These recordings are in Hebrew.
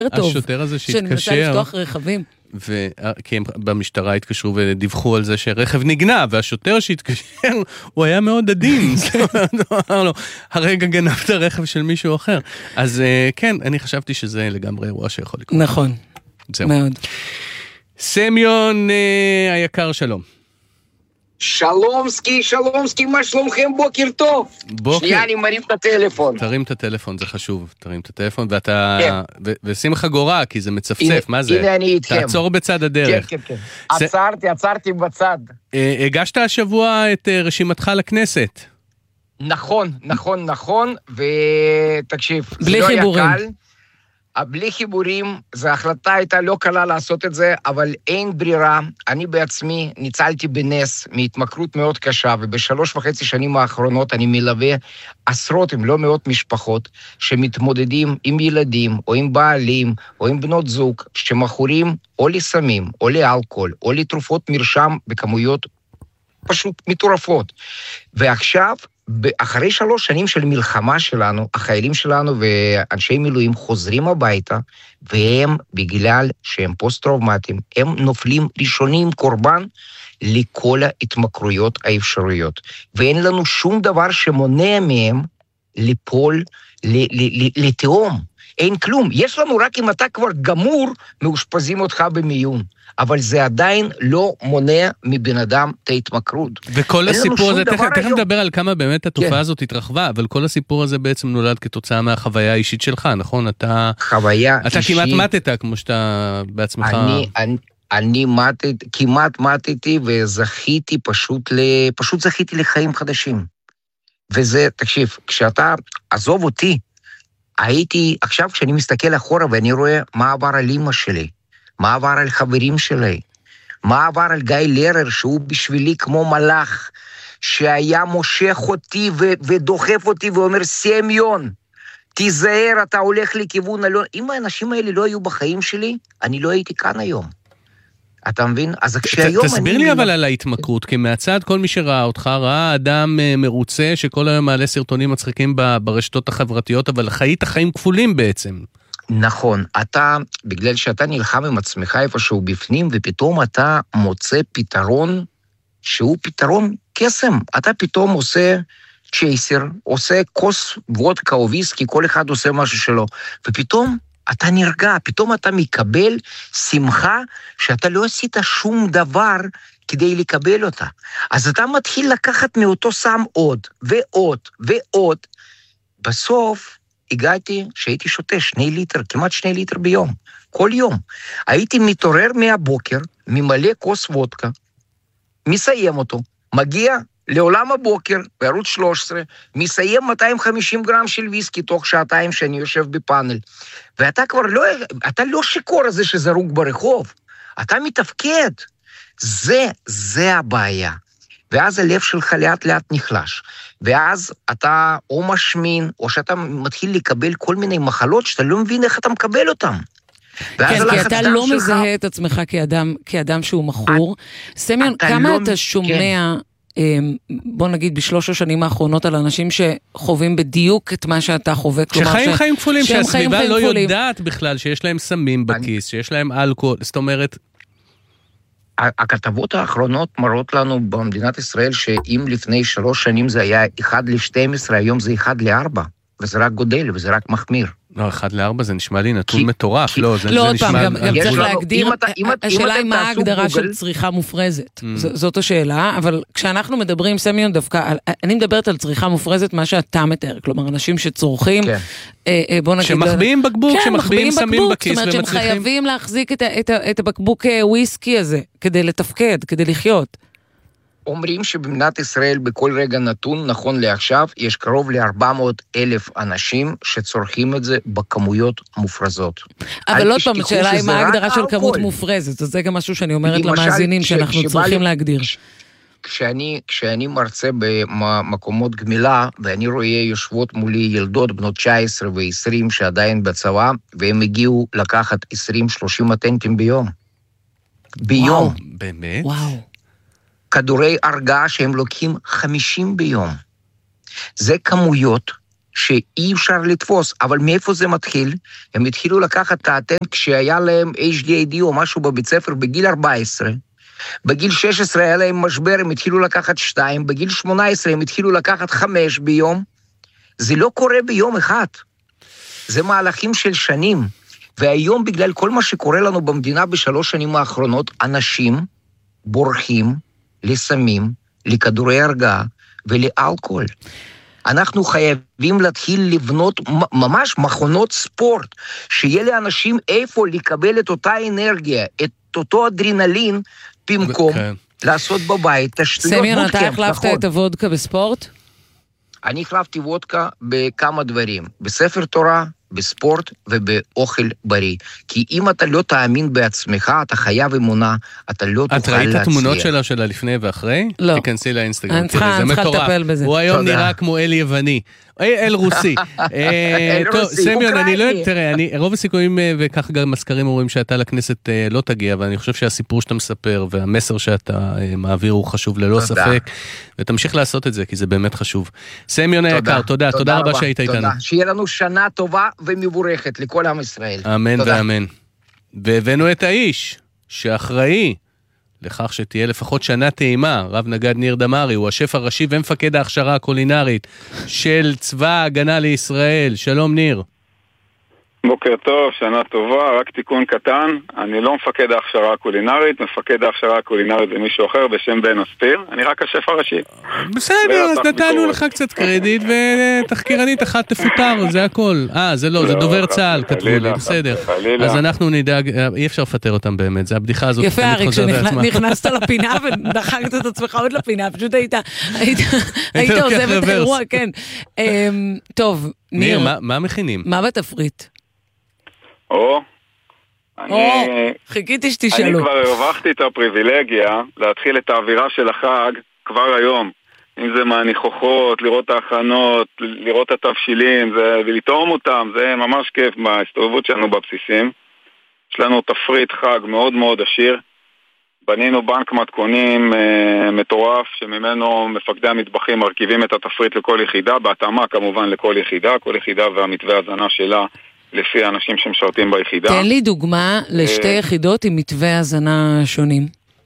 השוטר הזה שהתקשר. שאני מנסה לפתוח רכבים. כי הם במשטרה התקשרו ודיווחו על זה שרכב נגנב, והשוטר שהתקשר, הוא היה מאוד עדין. אמר לו, הרגע גנבת הרכב של מישהו אחר. אז כן, אני חשבתי שזה לגמרי אירוע שיכול לקרות. נכון, מאוד. סמיון היקר, שלום. שלומסקי, מה שלומכם? בוקר טוב. שנייה, אני מרים את הטלפון. תרים את הטלפון, זה חשוב. תרים את הטלפון, ואתה... ושים לך גורה, כי זה מצפצף, מה זה? הנה אני איתכם. תעצור בצד הדרך. כן. עצרתי בצד. הגשת השבוע את רשימתך לכנסת. נכון, ותקשיב, זה לא היה קל. בלי חיבורים, זו החלטה הייתה לא קלה לעשות את זה, אבל אין ברירה. אני בעצמי ניצלתי בנס מהתמכרות מאוד קשה, וב3.5 שנים האחרונות אני מלווה עשרות, אם לא מאות משפחות, שמתמודדים עם ילדים, או עם בעלים, או עם בנות זוג, שמכורים או לסמים, או לאלכוהול, או לתרופות מרשם בכמויות פשוט מטורפות. ועכשיו, אחרי 3 שנים של מלחמה שלנו, החיילים שלנו ואנשי מילואים חוזרים הביתה, והם, בגלל שהם פוסט-טראומטיים, הם נופלים ראשונים קורבן לכל ההתמכרויות האפשריות. ואין לנו שום דבר שמונע מהם ליפול לתהום. אין כלום. יש לנו רק אם אתה כבר גמור, מאושפזים אותך במיון. אבל זה עדיין לא מונע מבן אדם את ההתמכרות. וכל הסיפור הזה, תכף נדבר על כמה באמת התופעה הזאת התרחבה, אבל כל הסיפור הזה בעצם נולד כתוצאה מהחוויה האישית שלך, נכון? אתה כמעט מתת, כמו שאתה בעצמך... אני כמעט מתתי, וזכיתי פשוט זכיתי לחיים חדשים. וזה, תקשיב, כשאתה עזוב אותי, עכשיו כשאני מסתכל אחורה ואני רואה מה עבר על אמא שלי, מה עבר על חברים שלי, מה עבר על גיא לרר, שהוא בשבילי כמו מלאך, שהיה מושך אותי ודוחף אותי ואומר, סמיון, תיזהר, אתה הולך לכיוון, אם האנשים האלה לא היו בחיים שלי, אני לא הייתי כאן היום. אתה מבין? אז כשהיום... תסביר לי אבל על ההתמכרות, כי מהצד כל מי שראה אותך, ראה אדם מרוצה, שכל היום מעלה סרטונים מצחיקים ברשתות החברתיות, אבל חיית החיים כפולים בעצם. נכון, בגלל שאתה נלחם עם עצמך איפשהו בפנים, ופתאום אתה מוצא פתרון, שהוא פתרון קסם. אתה פתאום עושה צ'ייסר, עושה כוס וודקה או ויסקי, כל אחד עושה משהו שלו, ופתאום אתה נרגע, פתאום אתה מקבל שמחה, שאתה לא עשית שום דבר כדי לקבל אותה. אז אתה מתחיל לקחת מאותו סם עוד, ועוד. בסוף, הגעתי שהייתי שותה 2 ליטר, כמעט 2 ליטר ביום, כל יום. הייתי מתעורר מהבוקר, ממלא כוס וודקה, מסיים אותו, מגיע לעולם הבוקר, בערוץ 13, מסיים 250 גרם של ויסקי, תוך 2 שעות שאני יושב בפאנל. ואתה כבר אתה לא שיקור הזה שזרוק ברחוב, אתה מתפקד. זה הבעיה. ואז הלב שלך לאט לאט נחלש. ואז אתה או משמין, או שאתה מתחיל לקבל כל מיני מחלות, שאתה לא מבין איך אתה מקבל אותם. כן, כי אתה לא מזהה את עצמך כאדם שהוא מכור. סמיון, כמה אתה שומע, בוא נגיד ב3 השנים האחרונות, על אנשים שחווים בדיוק את מה שאתה חווה, שחיים חיים כפולים, שהסביבה לא יודעת בכלל שיש להם סמים בכיס, שיש להם אלכוהול, זאת אומרת... הכתבות האחרונות מראות לנו במדינת ישראל שאם לפני 3 שנים זה היה 1:12, היום זה 1:4, וזה רק גודל וזה רק מחמיר. לא, 1:4 זה נשמע לי נתון מטורף. לא, עוד פעם, גם צריך להגדיר, השאלה היא מה ההגדרה של צריכה מופרזת. זאת השאלה, אבל כשאנחנו מדברים, סמיון, דווקא, אני מדברת על צריכה מופרזת, מה שאתה מתאר, כלומר, אנשים שצורכים, בוא נגיד... שמחביאים בקבוק, שמחביאים סמים בכיס ומצליחים. זאת אומרת, שהם חייבים להחזיק את הבקבוק וויסקי הזה, כדי לתפקד, כדי לחיות. אומרים שבמדינת ישראל בכל רגע נתון, נכון לעכשיו, יש קרוב ל400,000 אנשים שצורכים את זה בכמויות מופרזות. אבל עוד פעם, השאלה היא מה ההגדרה של כמות מופרזת, אז זה גם משהו שאני אומרת למאזינים שאנחנו צריכים להגדיר. כשאני מרצה במקומות גמילה, ואני רואה יושבות מולי ילדות בנות 19 ו-20 שעדיין בצבא, והם הגיעו לקחת 20-30 אטנטים ביום. ביום. באמת? וואו. כדורי הרגעה שהם לוקחים 50 ביום. זה כמויות שאי אפשר לתפוס, אבל מאיפה זה מתחיל? הם התחילו לקחת את האטנט כשהיה להם HDAD או משהו בבית ספר בגיל 14, בגיל 16 היה להם משבר, הם התחילו לקחת 2, בגיל 18 הם התחילו לקחת 5 ביום, זה לא קורה ביום אחד, זה מהלכים של שנים, והיום בגלל כל מה שקורה לנו במדינה ב3 שנים האחרונות, אנשים בורחים לסמים, לכדורי הרגעה ולאלכוהול. אנחנו חייבים להתחיל לבנות ממש מכונות ספורט, שיהיה לאנשים איפה לקבל את אותה אנרגיה, את אותו אדרנלין, במקום לעשות בבית תשתיות בוטקאמפ. סמיון, אתה החלפת את הוודקה בספורט? אני החלפתי וודקה בכמה דברים, בספר תורה, בספורט ובאוכל בריא. כי אם אתה לא תאמין בעצמך, אתה חייב אמונה, אתה לא תוכל להצליח. את ראית תמונות שלה לפני ואחרי? לא. תיכנסי לאינסטגרם. אני צריכה לטפל בזה. הוא היום נראה כמו אל יווני. אל רוסי. טוב, סמיון, אני לא... תראה, רוב הסיכויים, וכך גם מזכרים אומרים שאתה לכנסת לא תגיע, ואני חושב שהסיפור שאתה מספר, והמסר שאתה מעביר הוא חשוב ללא ספק, ותמשיך לעשות את זה, כי זה באמת חשוב. סמיון היקר, תודה. תודה רבה שהיית איתנו. שיהיה לנו שנה טובה ומבורכת לכל עם ישראל. אמן ואמן. והבאנו את האיש שאחראי לכך שתהיה לפחות שנה טעימה. רב נגד ניר דמרי, הוא השף הראשי ומפקד ההכשרה הקולינרית של צבא ההגנה לישראל. שלום ניר. בוקר טוב, שנה טובה, רק תיקון קטן, אני לא מפקד ההכשרה הקולינרית, מפקד ההכשרה הקולינרית זה מישהו אחר בשם בן אספיר, אני רק השף הראשי. בסדר, אז נתנו לך קצת קרדיט, ותחקירנית אחת תפוטר, זה הכל. זה לא, זה דובר צה"ל, כתבו לי, בסדר. אז אנחנו נדאג, אי אפשר לפטר אותם באמת, זה הבדיחה הזאת. יפה אריק, שנכנסת לפינה ודחקת את עצמך עוד לפינה, פשוט היית עוזב את האירוע, כן. טוב, ניר, מה מכינים? מה בתפריט? חיכיתי שתשאלו. אני כבר הרווחתי את הפריבילגיה להתחיל את האווירה של החג כבר היום. אם זה מהניחוחות, לראות את ההכנות, לראות את התבשילים ולטעום אותם, זה ממש כיף בהסתובבות שלנו בבסיסים. יש לנו תפריט חג מאוד מאוד עשיר. בנינו בנק מתכונים מטורף שממנו מפקדי המטבחים מרכיבים את התפריט לכל יחידה, בהתאמה כמובן לכל יחידה, כל יחידה והמתווה הזנה שלה לפי האנשים שמשרתים ביחידה. תן לי דוגמה לשתי יחידות עם מתווה הזנה שונים.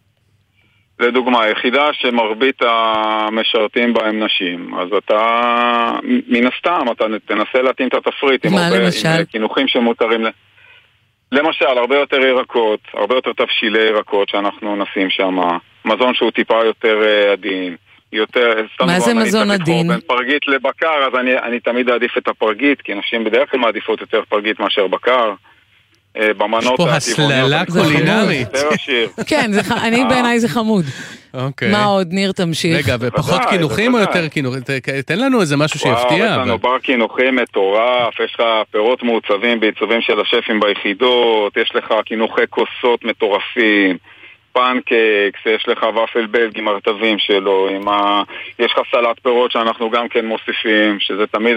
לדוגמה, יחידה שמרבית המשרתים בהם נשים, אז אתה מן הסתם, אתה תנסה להתאים את התפריט עם כינוכים שמותרים למשל, הרבה יותר ירקות, הרבה יותר תבשילי ירקות שאנחנו נשים שם, מזון שהוא טיפה יותר עדין, יותר... מה זה מזון עדין? בין פרגית לבקר, אז אני תמיד אעדיף את הפרגית, כי נשים בדרך כלל מעדיפות יותר פרגית מאשר בקר. יש פה הסללה קולינרית. כן, בעיניי זה חמוד. מה עוד, ניר, תמשיך? רגע, ופחות כינוכים או יותר כינוכים? תן לנו איזה משהו שיפתיע. יש לנו בר כינוכים מטורף, יש לך פירות מעוצבים בעיצובים של השפים ביחידות, יש לך כינוכי כוסות מטורפים, פנקקס, יש לך ופל בלגי מרטבים שלו, יש לך סלט פירות שאנחנו גם כן מוסיפים, שזה תמיד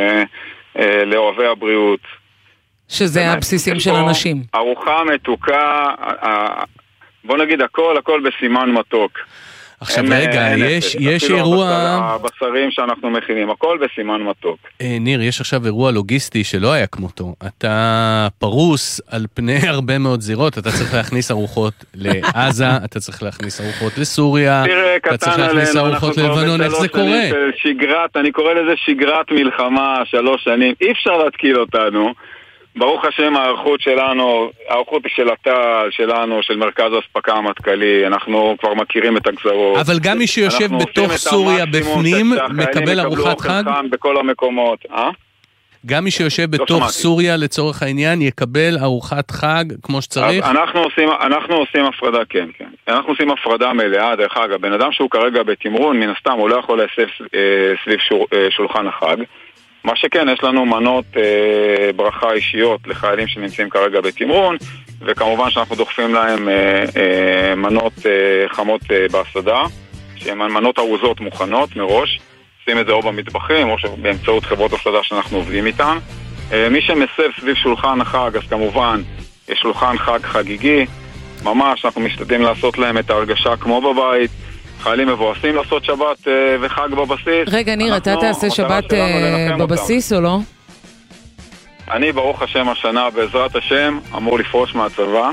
לאוהבי הבריאות. שזה הבסיסים של אנשים. ארוחה מתוקה, בוא נגיד הכל בסימן מתוק. עכשיו רגע, יש אירוע... הבשרים שאנחנו מכינים, הכל בסימן מתוק. ניר, יש עכשיו אירוע לוגיסטי שלא היה כמותו. אתה פרוס על פני הרבה מאוד זירות, אתה צריך להכניס ארוחות לעזה, אתה צריך להכניס ארוחות לסוריה, אתה צריך להכניס ארוחות ללבנון, איך זה קורה? אני קורא לזה שגרת מלחמה, 3 שנים, אי אפשר להתקיל אותנו. ברוך השם, הערכות שלנו, הערכות של התל, שלנו, של מרכז הספקה המטכ"לי, אנחנו כבר מכירים את הגזרות. אבל גם מי שיושב בתוך סוריה בפנים, מקבל ארוחת חג? בכל המקומות, גם מי שיושב בתוך סוריה לצורך העניין, יקבל ארוחת חג כמו שצריך? אנחנו עושים הפרדה, כן. אנחנו עושים הפרדה מלאה, דרך אגב, בן אדם שהוא כרגע בתמרון, מן הסתם הוא לא יכול להסב סביב שולחן החג. מה שכן, יש לנו מנות ברכה אישיות לחיילים שנמצאים כרגע בתמרון, וכמובן שאנחנו דוחפים להם מנות חמות בהסדה, שהן מנות ארוזות מוכנות מראש, עושים את זה או במטבחים או באמצעות חברות הסדה שאנחנו עובדים איתן. מי שמסב סביב שולחן החג, אז כמובן יש שולחן חג חגיגי, ממש אנחנו משתדלים לעשות להם את ההרגשה כמו בבית, חיילים מבואסים לעשות שבת וחג בבסיס. רגע, ניר, אתה תעשה שבת בבסיס או לא? אני ברוך השם השנה בעזרת השם אמור לפרוש מהצבא.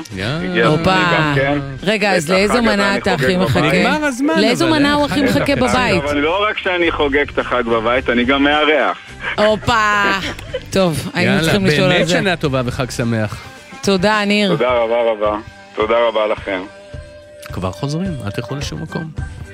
רגע, אז לאיזו מנה אתה הכי מחכה? לאיזו מנה הוא הכי מחכה בבית? אבל לא רק שאני חוגג את החג בבית, אני גם מארח. הופה. טוב, היינו צריכים לשאול על באמת זה. שנה טובה וחג שמח. תודה, ניר. תודה רבה. תודה רבה לכם. כבר חוזרים, אל תלכו לשום מקום.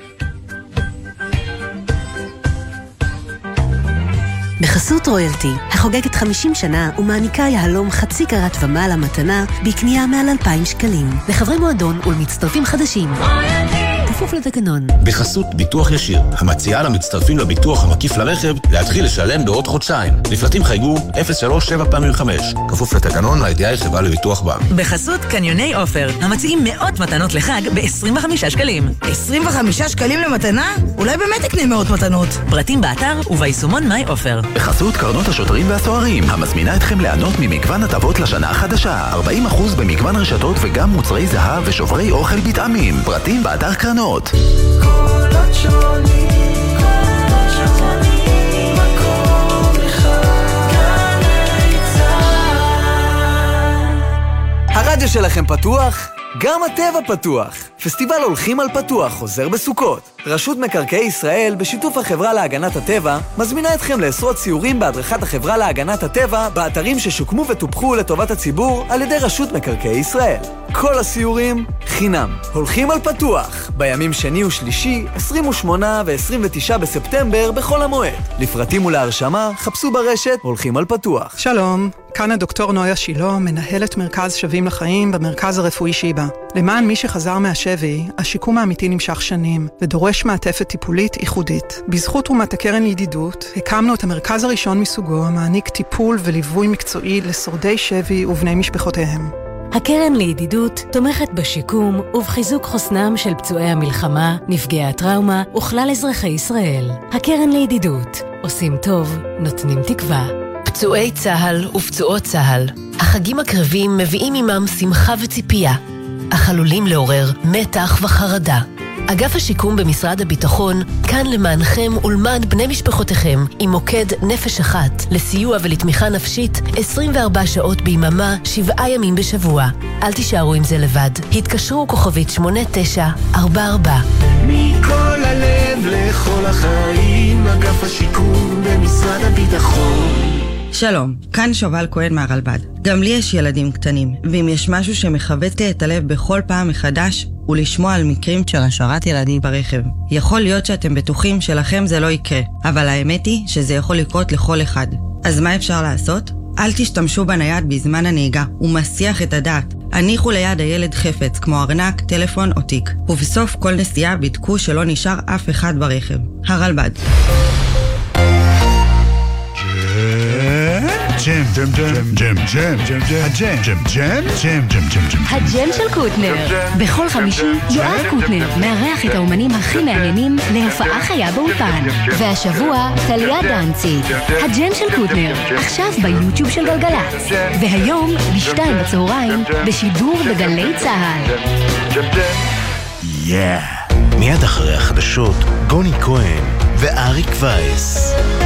בחסות רויאלטי, החוגגת 50 שנה ומעניקה יהלום חצי קרת ומעלה מתנה בקנייה מעל 2,000 שקלים. לחברי מועדון ולמצטרפים חדשים. כפוף לתקנון. בחסות ביטוח ישיר, המציעה למצטרפים לביטוח המקיף לרכב להתחיל לשלם בעוד חודשיים. לפרטים חייגו 03755. כפוף לתקנון, הידיעה היא חברה לביטוח בע"מ. בחסות קניוני עופר, המציעים מאות מתנות לחג ב-25 שקלים. 25 שקלים למתנה? אולי באמת תקנה מאות מתנות. פרטים באתר וביישומון מיי עופר. בחסות קרנות השוטרים והסוהרים, המזמינה אתכם ליהנות ממגוון הטבות לשנה החדשה. 40% במגוון רשתות וגם מוצרי זהב ושוברי אוכל בטעמים. פרטים באתר קרנות. קולות שונים, מקום אחד, גלי צהל. הרדיו שלכם פתוח? גם הטבע פתוח. פסטיבל הולכים על פתוח חוזר בסוכות. רשות מקרקעי ישראל, בשיתוף החברה להגנת הטבע, מזמינה אתכם לעשרות סיורים בהדרכת החברה להגנת הטבע באתרים ששוקמו וטופחו לטובת הציבור על ידי רשות מקרקעי ישראל. כל הסיורים חינם. הולכים על פתוח, בימים שני ושלישי, 28 ו-29 בספטמבר בכל המועד. לפרטים ולהרשמה, חפשו ברשת הולכים על פתוח. שלום, כאן הדוקטור נויה שילה, מנהלת מרכז שווים לחיים במרכז הרפואי שיבא. למען מי שחזר מהשבי, השיקום האמיתי נמשך שנים, ודורש מעטפת טיפולית ייחודית. בזכות תרומת הקרן לידידות, הקמנו את המרכז הראשון מסוגו, המעניק טיפול וליווי מקצועי לשורדי שבי ובני משפחותיהם. הקרן לידידות תומכת בשיקום ובחיזוק חוסנם של פצועי המלחמה, נפגעי הטראומה וכלל אזרחי ישראל. הקרן לידידות, עושים טוב, נותנים תקווה. פצועי צהל ופצועות צהל, החגים הקרבים מביאים עמם שמחה וציפייה, אך עלולים לעורר מתח וחרדה. אגף השיקום במשרד הביטחון כאן למענכם ולמען בני משפחותיכם עם מוקד נפש אחת לסיוע ולתמיכה נפשית 24 שעות ביממה 7 ימים בשבוע. אל תישארו עם זה לבד. התקשרו כוכבית 8944. מכל הלב לכל החיים, אגף השיקום במשרד הביטחון. שלום, כאן שובל כהן מהרלב"ד. גם לי יש ילדים קטנים, ואם יש משהו שמחבט לי את הלב בכל פעם מחדש, הוא לשמוע על מקרים של השארת ילדים ברכב. יכול להיות שאתם בטוחים שלכם זה לא יקרה, אבל האמת היא שזה יכול לקרות לכל אחד. אז מה אפשר לעשות? אל תשתמשו בנייד בזמן הנהיגה, הוא מסיח את הדעת. הניחו ליד הילד חפץ כמו ארנק, טלפון או תיק, ובסוף כל נסיעה בדקו שלא נשאר אף אחד ברכב. הרלב"ד. הג'ם של קוטנר. בכל חמישי יואב קוטנר מארח את האומנים הכי מעניינים להופעה חיה באולפן. והשבוע טליה דנציג. הג'ם של קוטנר, עכשיו ביוטיוב של גלגלצ. והיום ב2 בצהריים בשידור בגלי צהל. מיד אחרי החדשות, גוני כהן ואריק וייס.